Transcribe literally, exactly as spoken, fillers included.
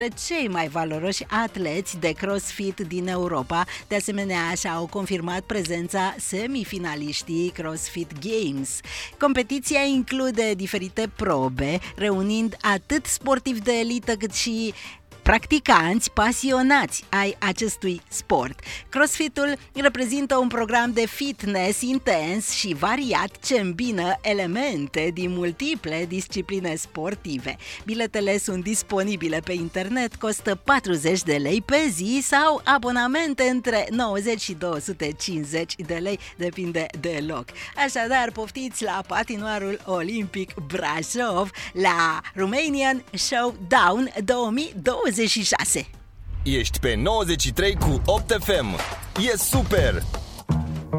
cei mai valoroși atleți de CrossFit din Europa. De asemenea, și-au confirmat prezența semifinaliștii CrossFit Games. Competiția include diferite probe, reunind atât sportivi de elită cât și practicanți pasionați ai acestui sport. CrossFit-ul reprezintă un program de fitness intens și variat ce îmbină elemente din multiple discipline sportive. Biletele sunt disponibile pe internet, costă patruzeci de lei pe zi sau abonamente între nouăzeci și două sute cincizeci de lei, depinde de loc. Așadar, poftiți la patinoarul olimpic Brașov la Romanian Showdown două mii douăzeci și șase. Ești pe nouăzeci și trei cu opt F M. E super!